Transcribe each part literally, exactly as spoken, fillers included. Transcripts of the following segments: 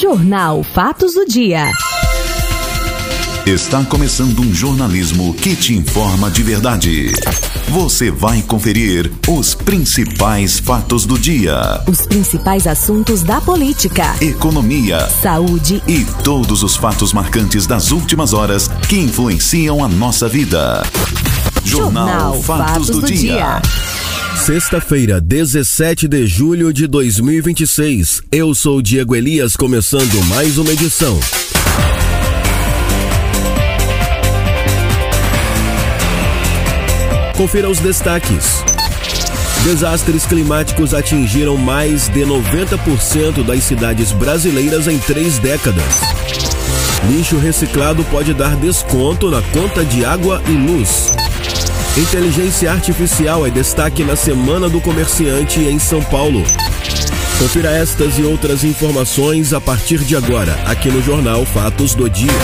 Jornal Fatos do Dia. Está começando um jornalismo que te informa de verdade. Você vai conferir os principais fatos do dia. Os principais assuntos da política, economia, saúde e todos os fatos marcantes das últimas horas que influenciam a nossa vida. Jornal, Jornal Fatos, Fatos do, do Dia. dia. Sexta-feira, dezessete de julho de dois mil e vinte e seis. Eu sou Diego Elias, começando mais uma edição. Confira os destaques. Desastres climáticos atingiram mais de noventa por cento das cidades brasileiras em três décadas. Lixo reciclado pode dar desconto na conta de água e luz. Inteligência artificial é destaque na Semana do Comerciante em São Paulo. Confira estas e outras informações a partir de agora, aqui no Jornal Fatos do Dia.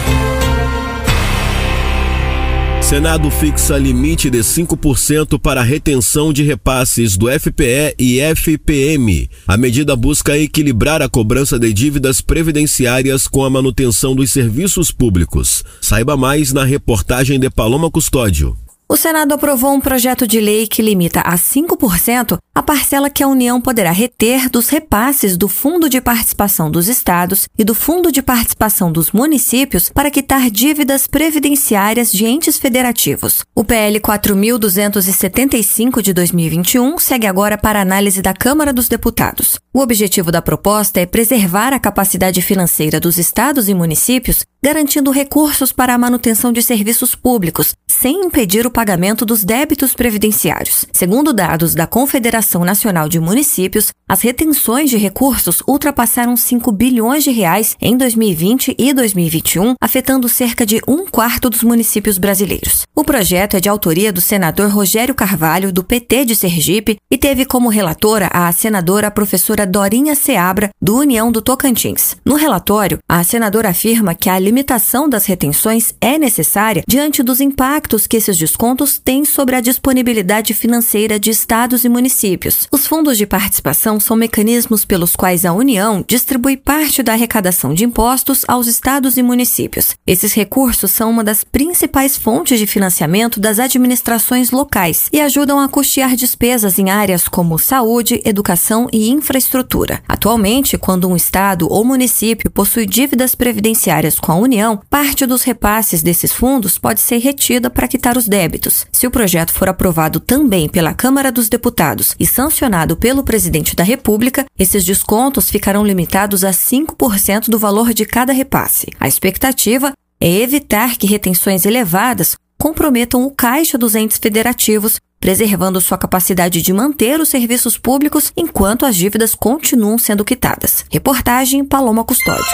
Senado fixa limite de cinco por cento para a retenção de repasses do F P E e F P M. A medida busca equilibrar a cobrança de dívidas previdenciárias com a manutenção dos serviços públicos. Saiba mais na reportagem de Paloma Custódio. O Senado aprovou um projeto de lei que limita a cinco por cento a parcela que a União poderá reter dos repasses do Fundo de Participação dos Estados e do Fundo de Participação dos Municípios para quitar dívidas previdenciárias de entes federativos. O P L quatro mil duzentos e setenta e cinco de dois mil e vinte e um segue agora para análise da Câmara dos Deputados. O objetivo da proposta é preservar a capacidade financeira dos estados e municípios, garantindo recursos para a manutenção de serviços públicos, sem impedir o pagamento dos débitos previdenciários. Segundo dados da Confederação Nacional de Municípios, as retenções de recursos ultrapassaram cinco bilhões de reais em dois mil e vinte e dois mil e vinte e um, afetando cerca de um quarto dos municípios brasileiros. O projeto é de autoria do senador Rogério Carvalho, do P T de Sergipe, e teve como relatora a senadora professora Dorinha Seabra, do União do Tocantins. No relatório, a senadora afirma que a limitação das retenções é necessária diante dos impactos que esses descontos têm sobre a disponibilidade financeira de estados e municípios. Os fundos de participação são mecanismos pelos quais a União distribui parte da arrecadação de impostos aos estados e municípios. Esses recursos são uma das principais fontes de financiamento das administrações locais e ajudam a custear despesas em áreas como saúde, educação e infraestrutura. Atualmente, quando um estado ou município possui dívidas previdenciárias com a União, parte dos repasses desses fundos pode ser retida para quitar os débitos. Se o projeto for aprovado também pela Câmara dos Deputados e sancionado pelo Presidente da República, esses descontos ficarão limitados a cinco por cento do valor de cada repasse. A expectativa é evitar que retenções elevadas comprometam o caixa dos entes federativos, preservando sua capacidade de manter os serviços públicos enquanto as dívidas continuam sendo quitadas. Reportagem Paloma Custódio.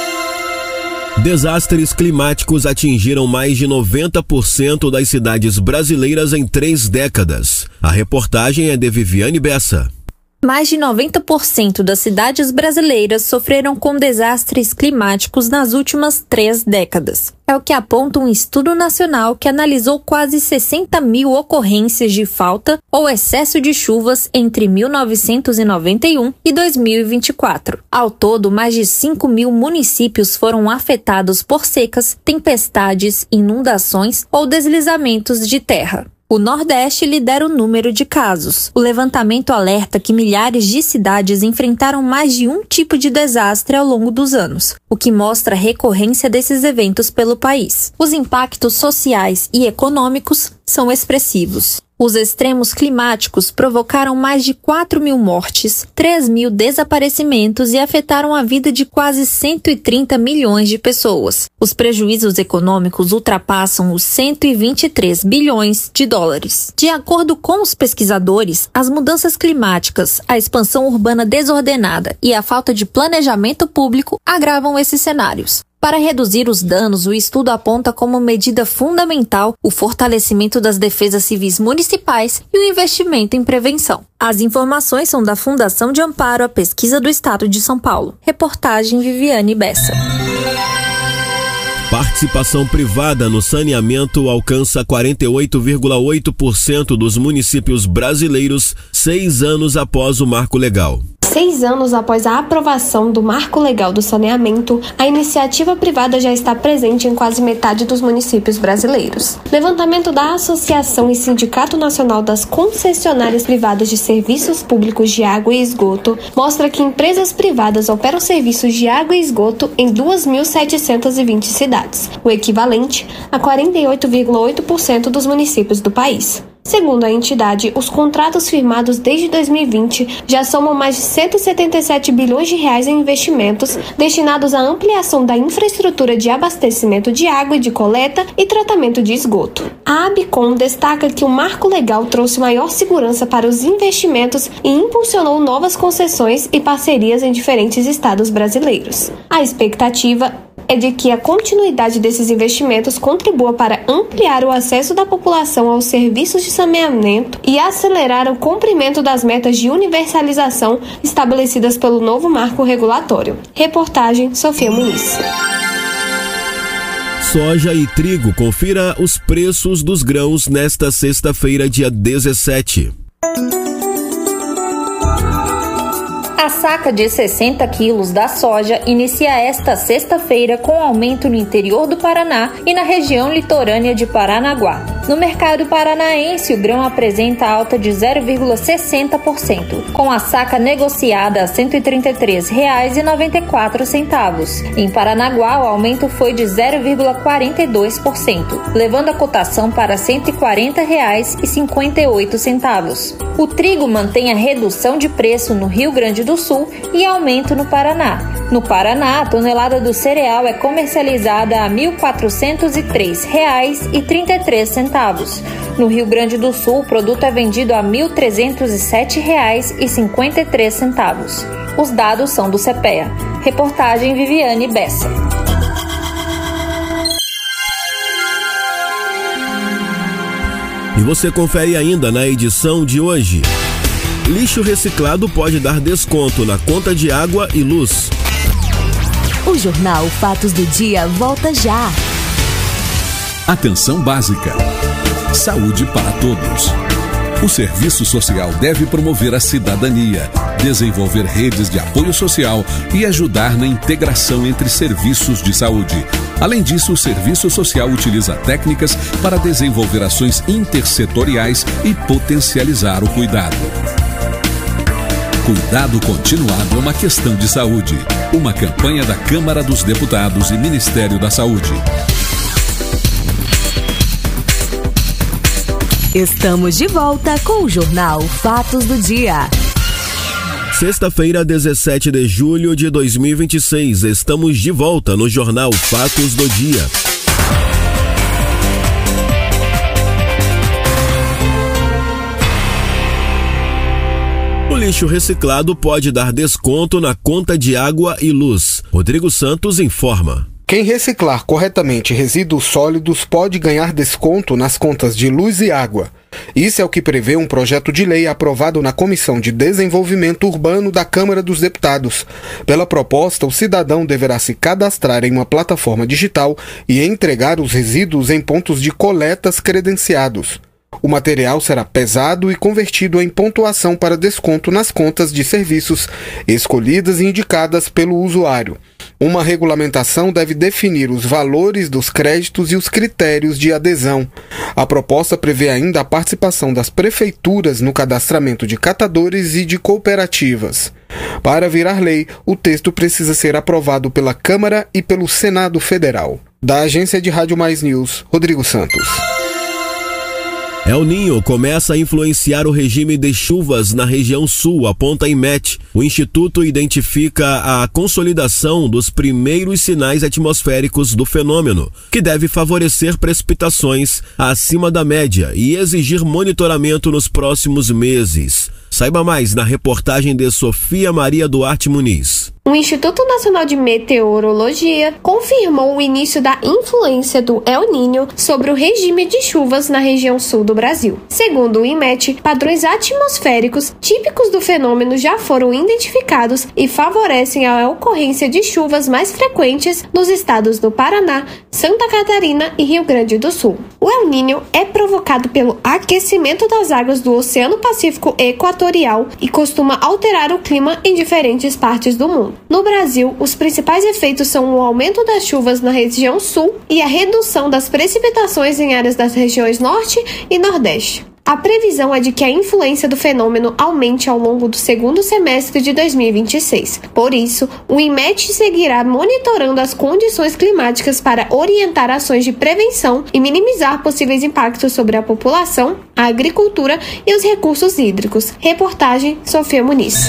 Desastres climáticos atingiram mais de noventa por cento das cidades brasileiras em três décadas. A reportagem é de Viviane Bessa. Mais de noventa por cento das cidades brasileiras sofreram com desastres climáticos nas últimas três décadas. É o que aponta um estudo nacional que analisou quase sessenta mil ocorrências de falta ou excesso de chuvas entre mil novecentos e noventa e um e dois mil e vinte e quatro. Ao todo, mais de cinco mil municípios foram afetados por secas, tempestades, inundações ou deslizamentos de terra. O Nordeste lidera o número de casos. O levantamento alerta que milhares de cidades enfrentaram mais de um tipo de desastre ao longo dos anos, o que mostra a recorrência desses eventos pelo país. Os impactos sociais e econômicos são expressivos. Os extremos climáticos provocaram mais de quatro mil mortes, três mil desaparecimentos e afetaram a vida de quase cento e trinta milhões de pessoas. Os prejuízos econômicos ultrapassam os cento e vinte e três bilhões de dólares. De acordo com os pesquisadores, as mudanças climáticas, a expansão urbana desordenada e a falta de planejamento público agravam esses cenários. Para reduzir os danos, o estudo aponta como medida fundamental o fortalecimento das defesas civis municipais e o investimento em prevenção. As informações são da Fundação de Amparo à Pesquisa do Estado de São Paulo. Reportagem Viviane Bessa. Participação privada no saneamento alcança quarenta e oito vírgula oito por cento dos municípios brasileiros seis anos após o marco legal. Seis anos após a aprovação do Marco Legal do Saneamento, a iniciativa privada já está presente em quase metade dos municípios brasileiros. Levantamento da Associação e Sindicato Nacional das Concessionárias Privadas de Serviços Públicos de Água e Esgoto mostra que empresas privadas operam serviços de água e esgoto em duas mil setecentas e vinte cidades, o equivalente a quarenta e oito vírgula oito por cento dos municípios do país. Segundo a entidade, os contratos firmados desde dois mil e vinte já somam mais de cento e setenta e sete bilhões de reais em investimentos destinados à ampliação da infraestrutura de abastecimento de água e de coleta e tratamento de esgoto. A ABCOM destaca que o marco legal trouxe maior segurança para os investimentos e impulsionou novas concessões e parcerias em diferentes estados brasileiros. A expectativa é de que a continuidade desses investimentos contribua para ampliar o acesso da população aos serviços de saneamento e acelerar o cumprimento das metas de universalização estabelecidas pelo novo marco regulatório. Reportagem Sofia Muniz. Soja e trigo. Confira os preços dos grãos nesta sexta-feira, dia dezessete. A saca de sessenta quilos da soja inicia esta sexta-feira com aumento no interior do Paraná e na região litorânea de Paranaguá. No mercado paranaense, o grão apresenta alta de zero vírgula sessenta por cento, com a saca negociada a cento e trinta e três reais e noventa e quatro centavos. Em Paranaguá, o aumento foi de zero vírgula quarenta e dois por cento, levando a cotação para cento e quarenta reais e cinquenta e oito centavos. O trigo mantém a redução de preço no Rio Grande do Sul e aumento no Paraná. No Paraná, a tonelada do cereal é comercializada a mil quatrocentos e três reais e trinta e três centavos. No Rio Grande do Sul, o produto é vendido a mil trezentos e sete reais e cinquenta e três centavos. Os dados são do CEPEA. Reportagem Viviane Bessa. E você confere ainda na edição de hoje. Lixo reciclado pode dar desconto na conta de água e luz. O Jornal Fatos do Dia volta já. Atenção básica. Saúde para todos. O serviço social deve promover a cidadania, desenvolver redes de apoio social e ajudar na integração entre serviços de saúde. Além disso, o serviço social utiliza técnicas para desenvolver ações intersetoriais e potencializar o cuidado. Cuidado continuado é uma questão de saúde. Uma campanha da Câmara dos Deputados e Ministério da Saúde. Estamos de volta com o Jornal Fatos do Dia. Sexta-feira, dezessete de julho de dois mil e vinte e seis. Estamos de volta no Jornal Fatos do Dia. O lixo reciclado pode dar desconto na conta de água e luz. Rodrigo Santos informa. Quem reciclar corretamente resíduos sólidos pode ganhar desconto nas contas de luz e água. Isso é o que prevê um projeto de lei aprovado na Comissão de Desenvolvimento Urbano da Câmara dos Deputados. Pela proposta, o cidadão deverá se cadastrar em uma plataforma digital e entregar os resíduos em pontos de coletas credenciados. O material será pesado e convertido em pontuação para desconto nas contas de serviços escolhidas e indicadas pelo usuário. Uma regulamentação deve definir os valores dos créditos e os critérios de adesão. A proposta prevê ainda a participação das prefeituras no cadastramento de catadores e de cooperativas. Para virar lei, o texto precisa ser aprovado pela Câmara e pelo Senado Federal. Da Agência de Rádio Mais News, Rodrigo Santos. El Niño começa a influenciar o regime de chuvas na região sul, aponta INMET. O Instituto identifica a consolidação dos primeiros sinais atmosféricos do fenômeno, que deve favorecer precipitações acima da média e exigir monitoramento nos próximos meses. Saiba mais na reportagem de Sofia Maria Duarte Muniz. O Instituto Nacional de Meteorologia confirmou o início da influência do El Niño sobre o regime de chuvas na região sul do Brasil. Segundo o INMET, padrões atmosféricos típicos do fenômeno já foram identificados e favorecem a ocorrência de chuvas mais frequentes nos estados do Paraná, Santa Catarina e Rio Grande do Sul. O El Niño é provocado pelo aquecimento das águas do Oceano Pacífico Equatorial equatorial e costuma alterar o clima em diferentes partes do mundo. No Brasil, os principais efeitos são o aumento das chuvas na região sul e a redução das precipitações em áreas das regiões norte e nordeste. A previsão é de que a influência do fenômeno aumente ao longo do segundo semestre de dois mil e vinte e seis. Por isso, o INMET seguirá monitorando as condições climáticas para orientar ações de prevenção e minimizar possíveis impactos sobre a população, a agricultura e os recursos hídricos. Reportagem Sofia Muniz.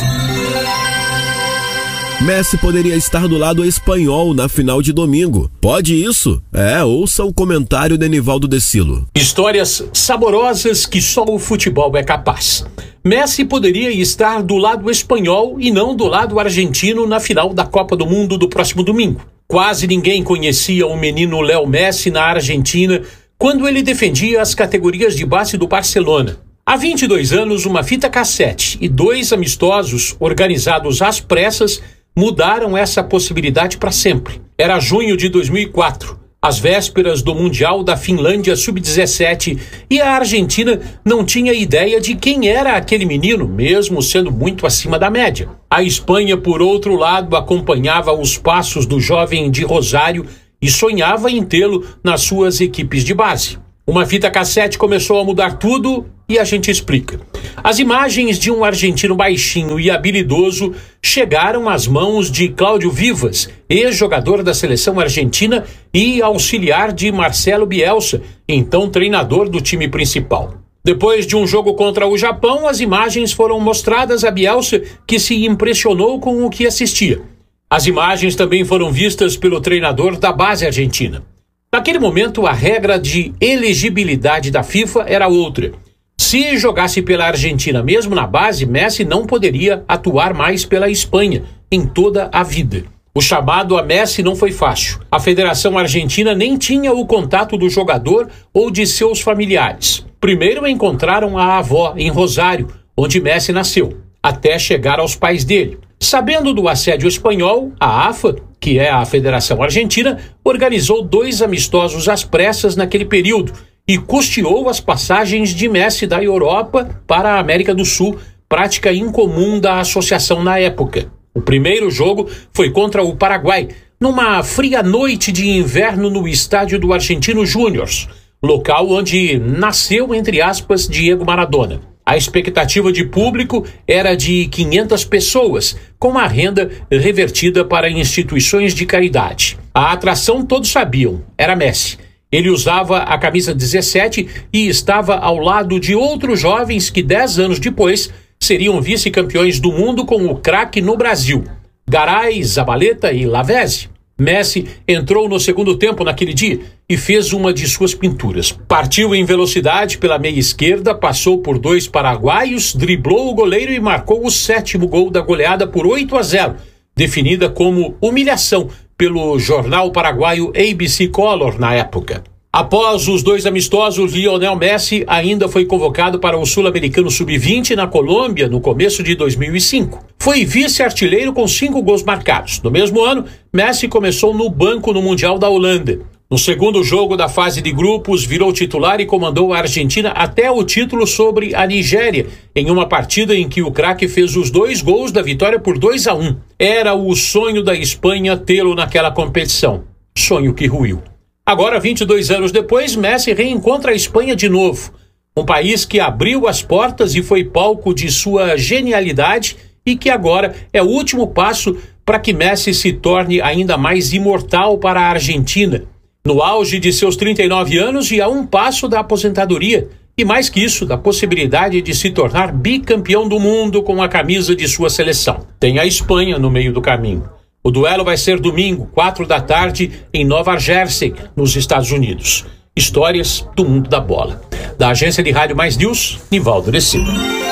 Messi poderia estar do lado espanhol na final de domingo. Pode isso? É, ouça o comentário de Nivaldo Decilo. Histórias saborosas que só o futebol é capaz. Messi poderia estar do lado espanhol e não do lado argentino na final da Copa do Mundo do próximo domingo. Quase ninguém conhecia o menino Léo Messi na Argentina quando ele defendia as categorias de base do Barcelona. Há vinte e dois anos, uma fita cassete e dois amistosos organizados às pressas mudaram essa possibilidade para sempre. Era junho de dois mil e quatro, às vésperas do Mundial da Finlândia sub dezessete, e a Argentina não tinha ideia de quem era aquele menino, mesmo sendo muito acima da média. A Espanha, por outro lado, acompanhava os passos do jovem de Rosário e sonhava em tê-lo nas suas equipes de base. Uma fita cassete começou a mudar tudo e a gente explica. As imagens de um argentino baixinho e habilidoso chegaram às mãos de Cláudio Vivas, ex-jogador da seleção argentina e auxiliar de Marcelo Bielsa, então treinador do time principal. Depois de um jogo contra o Japão, as imagens foram mostradas a Bielsa, que se impressionou com o que assistia. As imagens também foram vistas pelo treinador da base argentina. Naquele momento, a regra de elegibilidade da FIFA era outra. Se jogasse pela Argentina mesmo na base, Messi não poderia atuar mais pela Espanha em toda a vida. O chamado a Messi não foi fácil. A Federação Argentina nem tinha o contato do jogador ou de seus familiares. Primeiro encontraram a avó em Rosário, onde Messi nasceu, até chegar aos pais dele. Sabendo do assédio espanhol, a AFA, que é a Federação Argentina, organizou dois amistosos às pressas naquele período e custeou as passagens de Messi da Europa para a América do Sul, prática incomum da associação na época. O primeiro jogo foi contra o Paraguai, numa fria noite de inverno no estádio do Argentino Júnior, local onde nasceu, entre aspas, Diego Maradona. A expectativa de público era de quinhentas pessoas, com a renda revertida para instituições de caridade. A atração todos sabiam, era Messi. Ele usava a camisa dezessete e estava ao lado de outros jovens que dez anos depois seriam vice-campeões do mundo com o craque no Brasil, Garay, Zabaleta e Lavezzi. Messi entrou no segundo tempo naquele dia e fez uma de suas pinturas. Partiu em velocidade pela meia esquerda, passou por dois paraguaios, driblou o goleiro e marcou o sétimo gol da goleada por oito a zero, definida como humilhação pelo jornal paraguaio A B C Color na época. Após os dois amistosos, Lionel Messi ainda foi convocado para o Sul-Americano sub vinte na Colômbia no começo de dois mil e cinco. Foi vice-artilheiro com cinco gols marcados. No mesmo ano, Messi começou no banco no Mundial da Holanda. No segundo jogo da fase de grupos, virou titular e comandou a Argentina até o título sobre a Nigéria, em uma partida em que o craque fez os dois gols da vitória por dois a um. Era o sonho da Espanha tê-lo naquela competição. Sonho que ruiu. Agora, vinte e dois anos depois, Messi reencontra a Espanha de novo. Um país que abriu as portas e foi palco de sua genialidade e que agora é o último passo para que Messi se torne ainda mais imortal para a Argentina. No auge de seus trinta e nove anos e a um passo da aposentadoria. E mais que isso, da possibilidade de se tornar bicampeão do mundo com a camisa de sua seleção. Tem a Espanha no meio do caminho. O duelo vai ser domingo, quatro da tarde, em Nova Jersey, nos Estados Unidos. Histórias do mundo da bola. Da agência de rádio Mais News, Nivaldo Decilo.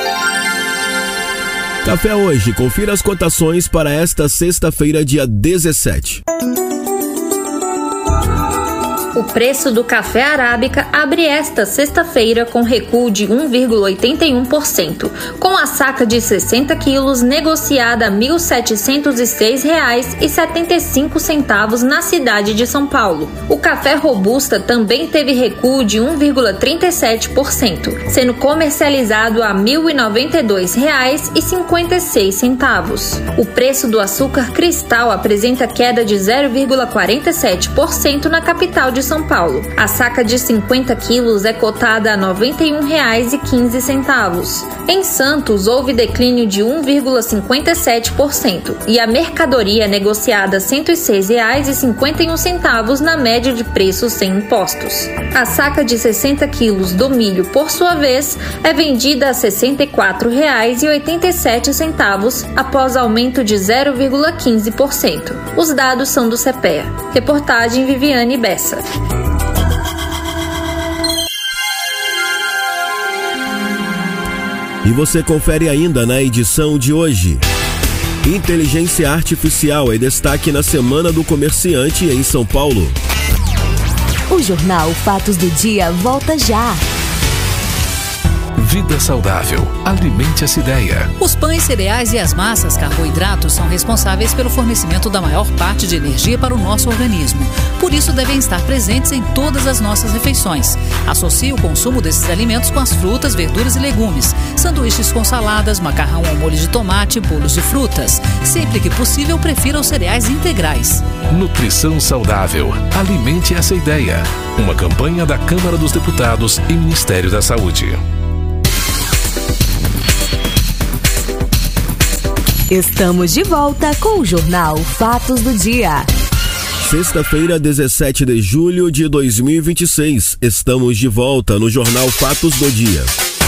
Café Hoje, confira as cotações para esta sexta-feira, dia dezessete. O preço do café arábica abre esta sexta-feira com recuo de um vírgula oitenta e um por cento, com a saca de sessenta quilos negociada a mil setecentos e seis reais e setenta e cinco centavos na cidade de São Paulo. O café robusta também teve recuo de um vírgula trinta e sete por cento, sendo comercializado a mil e noventa e dois reais e cinquenta e seis centavos. O preço do açúcar cristal apresenta queda de zero vírgula quarenta e sete por cento na capital de São Paulo. A saca de cinquenta quilos é cotada a noventa e um reais e quinze centavos. Em Santos, houve declínio de um vírgula cinquenta e sete por cento e a mercadoria é negociada a cento e seis reais e cinquenta e um centavos na média de preços sem impostos. A saca de sessenta quilos do milho, por sua vez, é vendida a sessenta e quatro reais e oitenta e sete centavos após aumento de zero vírgula quinze por cento. Os dados são do CEPEA. Reportagem Viviane Bessa. E você confere ainda na edição de hoje. Inteligência artificial é destaque na Semana do Comerciante em São Paulo. O Jornal Fatos do Dia volta já. Vida saudável. Alimente essa ideia. Os pães, cereais e as massas, carboidratos, são responsáveis pelo fornecimento da maior parte de energia para o nosso organismo. Por isso, devem estar presentes em todas as nossas refeições. Associe o consumo desses alimentos com as frutas, verduras e legumes, sanduíches com saladas, macarrão ao molho de tomate, bolos de frutas. Sempre que possível, prefira os cereais integrais. Nutrição saudável. Alimente essa ideia. Uma campanha da Câmara dos Deputados e Ministério da Saúde. Estamos de volta com o Jornal Fatos do Dia. Sexta-feira, dezessete de julho de dois mil e vinte e seis. Estamos de volta no Jornal Fatos do Dia.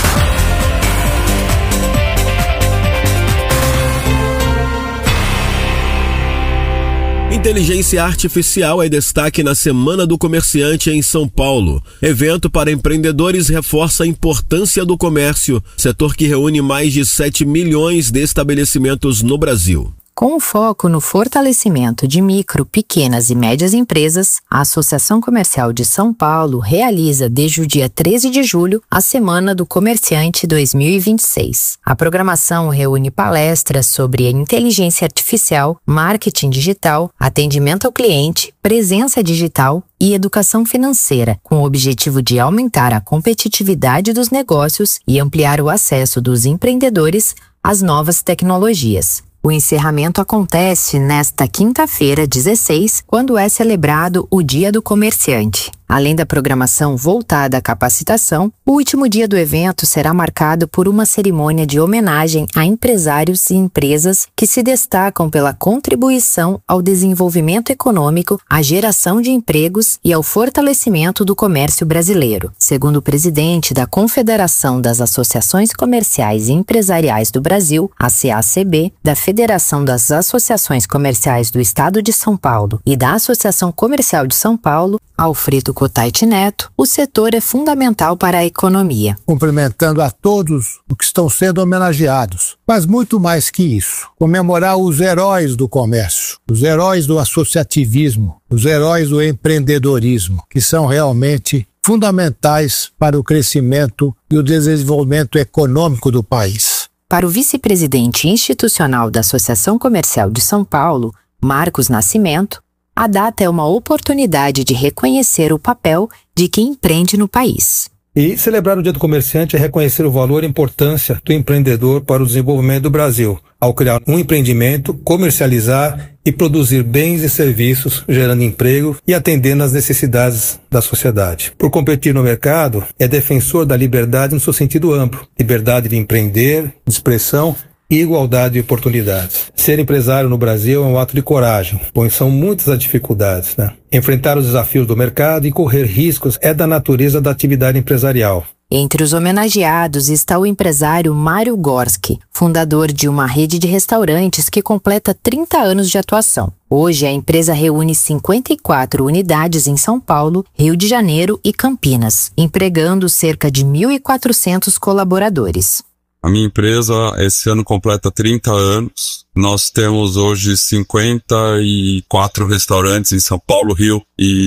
Inteligência artificial é destaque na Semana do Comerciante em São Paulo. Evento para empreendedores reforça a importância do comércio, setor que reúne mais de sete milhões de estabelecimentos no Brasil. Com o foco no fortalecimento de micro, pequenas e médias empresas, a Associação Comercial de São Paulo realiza desde o dia treze de julho a Semana do Comerciante dois mil e vinte e seis. A programação reúne palestras sobre inteligência artificial, marketing digital, atendimento ao cliente, presença digital e educação financeira, com o objetivo de aumentar a competitividade dos negócios e ampliar o acesso dos empreendedores às novas tecnologias. O encerramento acontece nesta quinta-feira, dezesseis, quando é celebrado o Dia do Comerciante. Além da programação voltada à capacitação, o último dia do evento será marcado por uma cerimônia de homenagem a empresários e empresas que se destacam pela contribuição ao desenvolvimento econômico, à geração de empregos e ao fortalecimento do comércio brasileiro. Segundo o presidente da Confederação das Associações Comerciais e Empresariais do Brasil, a C A C B, da Federação das Associações Comerciais do Estado de São Paulo e da Associação Comercial de São Paulo, Alfredo Cotaiti Neto, o setor é fundamental para a economia. Cumprimentando a todos os que estão sendo homenageados, mas muito mais que isso, comemorar os heróis do comércio, os heróis do associativismo, os heróis do empreendedorismo, que são realmente fundamentais para o crescimento e o desenvolvimento econômico do país. Para o vice-presidente institucional da Associação Comercial de São Paulo, Marcos Nascimento, a data é uma oportunidade de reconhecer o papel de quem empreende no país. E celebrar o Dia do Comerciante é reconhecer o valor e importância do empreendedor para o desenvolvimento do Brasil, ao criar um empreendimento, comercializar e produzir bens e serviços, gerando emprego e atendendo às necessidades da sociedade. Por competir no mercado, é defensor da liberdade no seu sentido amplo, liberdade de empreender, de expressão e igualdade de oportunidades. Ser empresário no Brasil é um ato de coragem, pois são muitas as dificuldades, né? Enfrentar os desafios do mercado e correr riscos é da natureza da atividade empresarial. Entre os homenageados está o empresário Mário Gorski, fundador de uma rede de restaurantes que completa trinta anos de atuação. Hoje, a empresa reúne cinquenta e quatro unidades em São Paulo, Rio de Janeiro e Campinas, empregando cerca de mil e quatrocentos colaboradores. A minha empresa esse ano completa trinta anos. Nós temos hoje cinquenta e quatro restaurantes em São Paulo, Rio e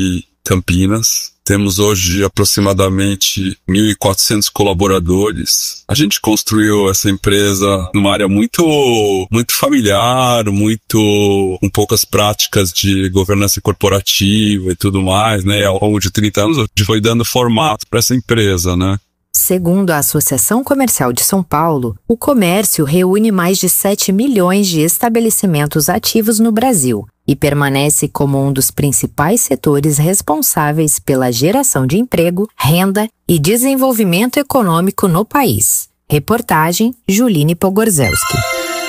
Campinas. Temos hoje aproximadamente mil e quatrocentos colaboradores. A gente construiu essa empresa numa área muito, muito familiar, muito, com poucas práticas de governança corporativa e tudo mais, né? Ao longo de trinta anos, a gente foi dando formato para essa empresa, né? Segundo a Associação Comercial de São Paulo, o comércio reúne mais de sete milhões de estabelecimentos ativos no Brasil e permanece como um dos principais setores responsáveis pela geração de emprego, renda e desenvolvimento econômico no país. Reportagem Juline Pogorzelski.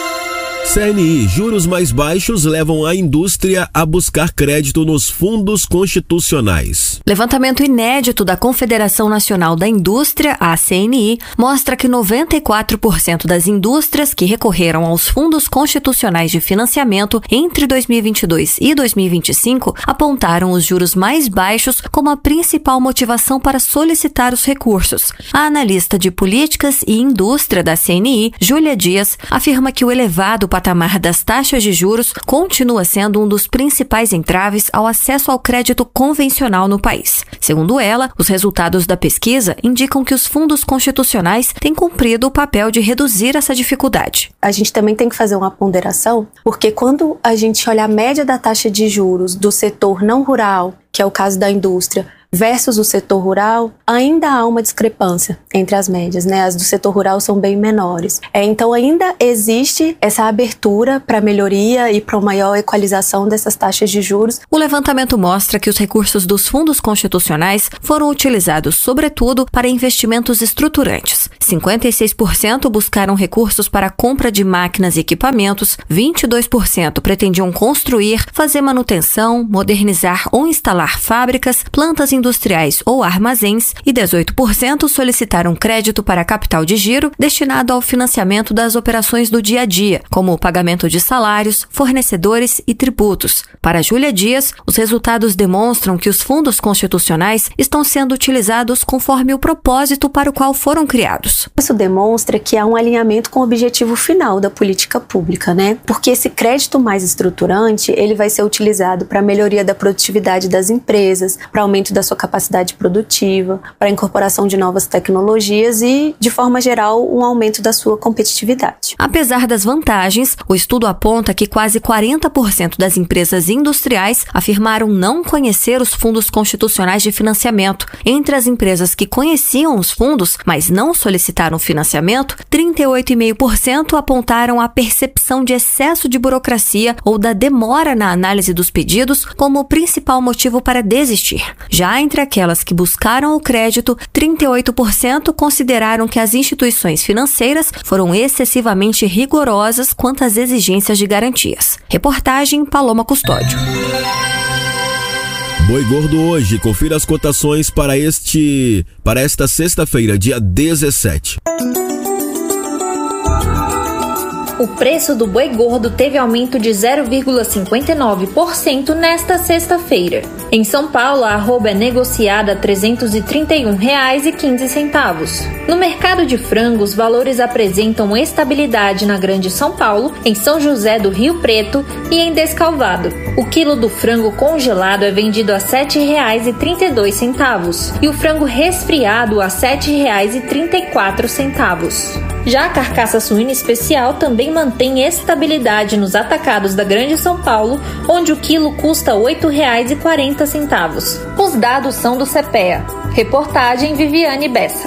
C N I, juros mais baixos levam a indústria a buscar crédito nos fundos constitucionais. Levantamento inédito da Confederação Nacional da Indústria, a C N I, mostra que noventa e quatro por cento das indústrias que recorreram aos fundos constitucionais de financiamento entre dois mil e vinte e dois e dois mil e vinte e cinco apontaram os juros mais baixos como a principal motivação para solicitar os recursos. A analista de políticas e indústria da C N I, Júlia Dias, afirma que o elevado patamar das taxas de juros continua sendo um dos principais entraves ao acesso ao crédito convencional no país. Segundo ela, os resultados da pesquisa indicam que os fundos constitucionais têm cumprido o papel de reduzir essa dificuldade. A gente também tem que fazer uma ponderação, porque quando a gente olha a média da taxa de juros do setor não rural, que é o caso da indústria, versus o setor rural, ainda há uma discrepância entre as médias, né? As do setor rural são bem menores. É, então ainda existe essa abertura para melhoria e para uma maior equalização dessas taxas de juros. O levantamento mostra que os recursos dos fundos constitucionais foram utilizados sobretudo para investimentos estruturantes. cinquenta e seis por cento buscaram recursos para a compra de máquinas e equipamentos, vinte e dois por cento pretendiam construir, fazer manutenção, modernizar ou instalar fábricas, plantas industriais ou armazéns e dezoito por cento solicitaram crédito para capital de giro destinado ao financiamento das operações do dia a dia, como o pagamento de salários, fornecedores e tributos. Para Júlia Dias, os resultados demonstram que os fundos constitucionais estão sendo utilizados conforme o propósito para o qual foram criados. Isso demonstra que há um alinhamento com o objetivo final da política pública, né? Porque esse crédito mais estruturante, ele vai ser utilizado para a melhoria da produtividade das empresas, para aumento da sua capacidade produtiva, para a incorporação de novas tecnologias e, de forma geral, um aumento da sua competitividade. Apesar das vantagens, o estudo aponta que quase quarenta por cento das empresas industriais afirmaram não conhecer os fundos constitucionais de financiamento. Entre as empresas que conheciam os fundos, mas não solicitaram financiamento, trinta e oito vírgula cinco por cento apontaram a percepção de excesso de burocracia ou da demora na análise dos pedidos como o principal motivo para desistir. Já entre aquelas que buscaram o crédito, trinta e oito por cento consideraram que as instituições financeiras foram excessivamente rigorosas quanto às exigências de garantias. Reportagem Paloma Custódio. Boi Gordo hoje, confira as cotações para este para esta sexta-feira, dia dezessete. O preço do boi gordo teve aumento de zero vírgula cinquenta e nove por cento nesta sexta-feira. Em São Paulo, a arroba é negociada a trezentos e trinta e um reais e quinze centavos. No mercado de frango, os valores apresentam estabilidade na Grande São Paulo, em São José do Rio Preto e em Descalvado. O quilo do frango congelado é vendido a sete reais e trinta e dois centavos e o frango resfriado a sete reais e trinta e quatro centavos. Já a carcaça suína especial também mantém estabilidade nos atacados da Grande São Paulo, onde o quilo custa oito reais e quarenta centavos. Os dados são do CEPEA. Reportagem Viviane Bessa.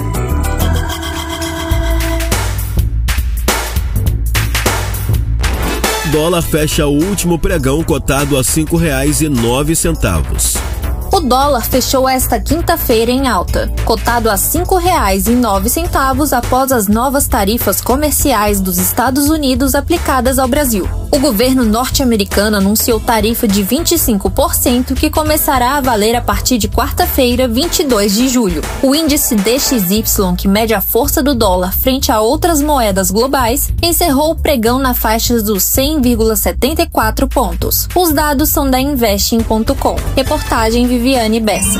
Dólar fecha o último pregão cotado a cinco reais e nove centavos. O dólar fechou esta quinta-feira em alta, cotado a cinco reais e nove centavos após as novas tarifas comerciais dos Estados Unidos aplicadas ao Brasil. O governo norte-americano anunciou tarifa de vinte e cinco por cento que começará a valer a partir de quarta-feira, vinte e dois de julho. O índice D X Y, que mede a força do dólar frente a outras moedas globais, encerrou o pregão na faixa dos cem vírgula setenta e quatro pontos. Os dados são da investing ponto com. Reportagem Viviane Bessa.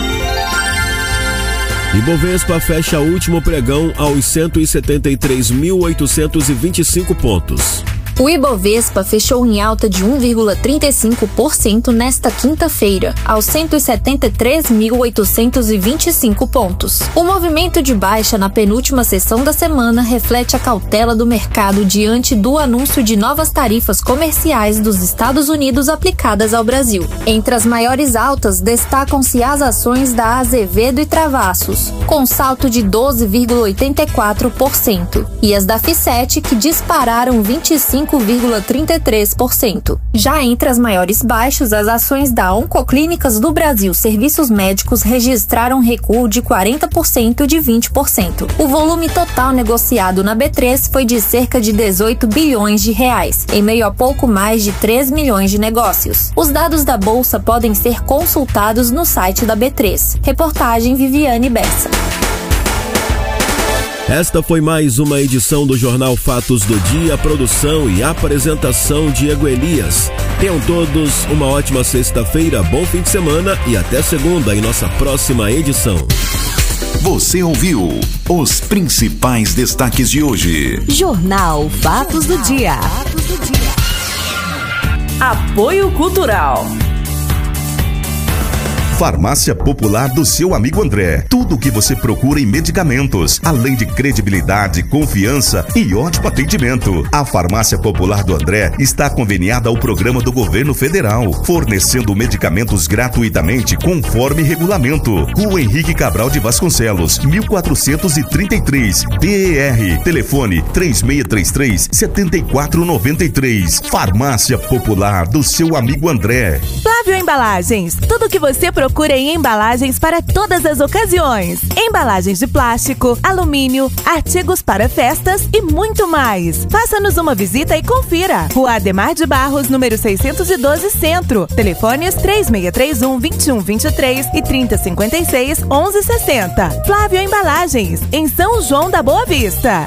Ibovespa fecha o último pregão aos cento e setenta e três mil oitocentos e vinte e cinco pontos. O Ibovespa fechou em alta de um vírgula trinta e cinco por cento nesta quinta-feira, aos cento e setenta e três mil oitocentos e vinte e cinco pontos. O movimento de baixa na penúltima sessão da semana reflete a cautela do mercado diante do anúncio de novas tarifas comerciais dos Estados Unidos aplicadas ao Brasil. Entre as maiores altas, destacam-se as ações da Azevedo e Travassos, com salto de doze vírgula oitenta e quatro por cento, e as da F sete, que dispararam vinte e cinco vírgula trinta e três por cento. Já entre as maiores baixas, as ações da Oncoclínicas do Brasil Serviços Médicos registraram recuo de quarenta por cento e de vinte por cento. O volume total negociado na B três foi de cerca de dezoito bilhões de reais, em meio a pouco mais de três milhões de negócios. Os dados da bolsa podem ser consultados no site da B três. Reportagem Viviane Bessa. Esta foi mais uma edição do Jornal Fatos do Dia, produção e apresentação Diego Elias. Tenham todos uma ótima sexta-feira, bom fim de semana e até segunda em nossa próxima edição. Você ouviu os principais destaques de hoje. Jornal Fatos do Dia. Apoio Cultural. Farmácia Popular do seu amigo André. Tudo o que você procura em medicamentos, além de credibilidade, confiança e ótimo atendimento. A Farmácia Popular do André está conveniada ao programa do governo federal, fornecendo medicamentos gratuitamente conforme regulamento. Rua Henrique Cabral de Vasconcelos, mil quatrocentos e trinta e três, D E R. Telefone três seis três três, sete quatro nove três. Farmácia Popular do seu amigo André. Flávio Embalagens. Tudo que você procura em embalagens para todas as ocasiões. Embalagens de plástico, alumínio, artigos para festas e muito mais. Faça-nos uma visita e confira. Rua Ademar de Barros, número seiscentos e doze, Centro. Telefones três seis três um, dois um dois três e trinta cinquenta e seis, onze sessenta. Flávio Embalagens, em São João da Boa Vista.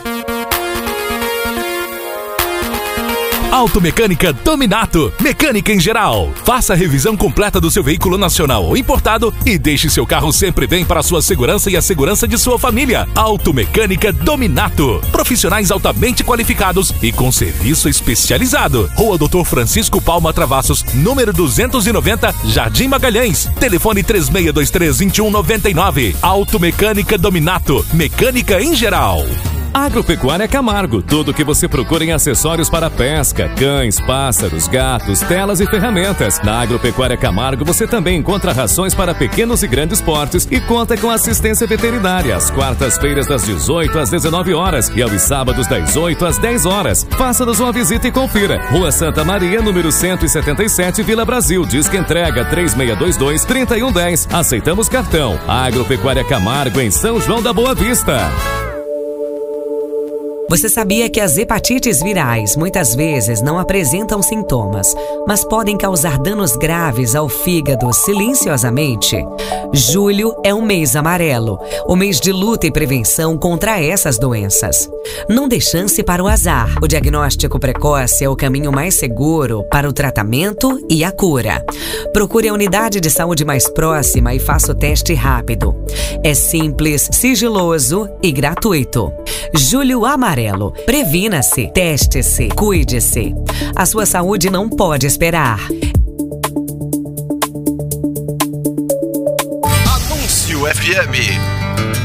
Automecânica Dominato, mecânica em geral. Faça a revisão completa do seu veículo nacional ou importado e deixe seu carro sempre bem para a sua segurança e a segurança de sua família. Automecânica Dominato. Profissionais altamente qualificados e com serviço especializado. Rua doutor Francisco Palma Travassos, número duzentos e noventa, Jardim Magalhães. Telefone três seis dois três, dois um nove nove. Automecânica Dominato, mecânica em geral. Agropecuária Camargo, tudo o que você procura em acessórios para pesca, cães, pássaros, gatos, telas e ferramentas. Na Agropecuária Camargo você também encontra rações para pequenos e grandes portes e conta com assistência veterinária às quartas-feiras das dezoito às dezenove horas e aos sábados das oito às dez horas. Faça-nos uma visita e confira. Rua Santa Maria, número cento e setenta e sete, Vila Brasil. Disque entrega três seis dois dois, três um um zero. Aceitamos cartão. Agropecuária Camargo em São João da Boa Vista. Você sabia que as hepatites virais muitas vezes não apresentam sintomas, mas podem causar danos graves ao fígado silenciosamente? Julho é um mês amarelo, o mês de luta e prevenção contra essas doenças. Não dê chance para o azar. O diagnóstico precoce é o caminho mais seguro para o tratamento e a cura. Procure a unidade de saúde mais próxima e faça o teste rápido. É simples, sigiloso e gratuito. Julho Amarelo. Previna-se, teste-se, cuide-se. A sua saúde não pode esperar. Anúncio F M.